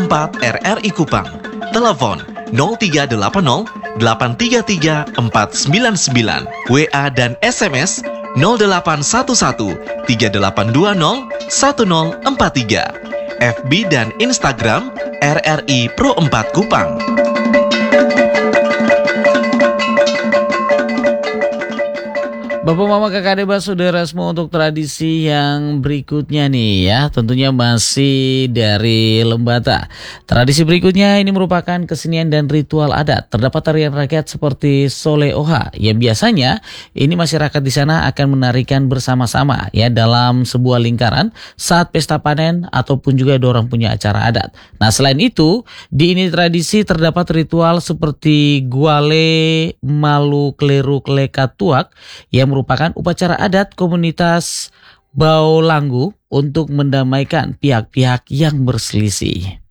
4 RRI Kupang. Telepon 0380 833 499. WA dan SMS 0811 3820 1043. FB dan Instagram RRI Pro 4 Kupang. Bapak, Mama, Kakak, Adik, Saudara semua, untuk tradisi yang berikutnya nih ya, tentunya masih dari Lembata. Tradisi berikutnya ini merupakan kesenian dan ritual adat. Terdapat tarian rakyat seperti Sole Oha yang biasanya ini masyarakat di sana akan menarikan bersama-sama ya dalam sebuah lingkaran saat pesta panen ataupun juga ada orang punya acara adat. Nah, selain itu di ini tradisi terdapat ritual seperti Guale Malu Kleru Klekatuak yang merupakan upacara adat komunitas Baulanggu untuk mendamaikan pihak-pihak yang berselisih.